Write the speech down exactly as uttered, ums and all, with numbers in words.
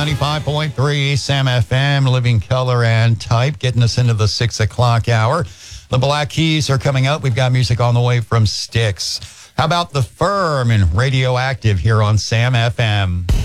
ninety-five point three Sam F M, Living Color and Type, getting us into the six o'clock hour. The Black Keys are coming up. We've got music on the way from Styx. How about The Firm and Radioactive here on Sam F M?